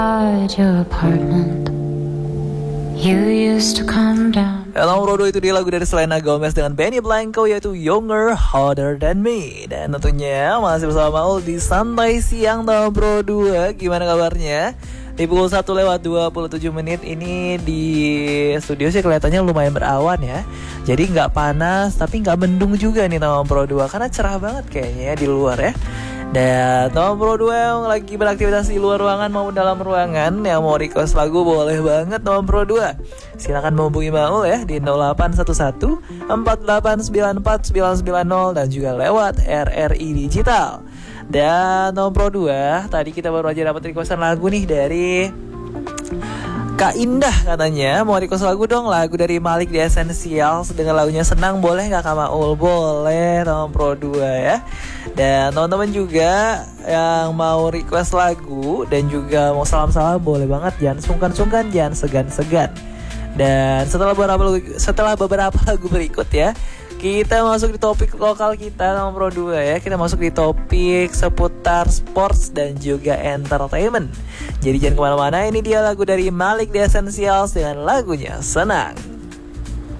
your apartment. You used to come down. Nomor 2 itu dia lagu dari Selena Gomez dengan Benny Blanco, yaitu Younger, Hotter Than Me. Dan tentunya masih bersama Maul di Santai Siang nomor 2. Gimana kabarnya? Di pukul 1:27 ini di studio sih kelihatannya lumayan berawan ya. Jadi gak panas tapi gak mendung juga nih nomor 2, karena cerah banget kayaknya ya di luar ya. Dan nomor 2 yang lagi beraktivitas di luar ruangan maupun dalam ruangan, yang mau request lagu boleh banget nomor 2. Silakan menghubungi Maul ya di 0811 4894 990 dan juga lewat RRI Digital. Dan nomor 2, tadi kita baru aja dapat requestan lagu nih dari Kak Indah, katanya mau request lagu dong, lagu dari Malik The Essentials dengan lagunya Senang, boleh gak Kak Maul? Boleh, nomor 2 ya. Dan teman-teman juga yang mau request lagu dan juga mau salam-salam boleh banget, jangan sungkan-sungkan, jangan segan-segan. Dan setelah beberapa lagu berikut ya, kita masuk di topik lokal kita nomor 2 ya. Kita masuk di topik seputar sports dan juga entertainment. Jadi jangan kemana-mana, ini dia lagu dari Malik The Essentials dengan lagunya Senang.